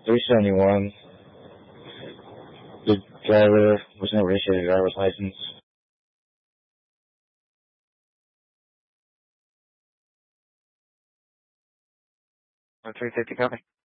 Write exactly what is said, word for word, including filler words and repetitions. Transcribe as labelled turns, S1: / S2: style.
S1: three seventy-one. The driver was never issued a driver's license.
S2: three fifty, copy.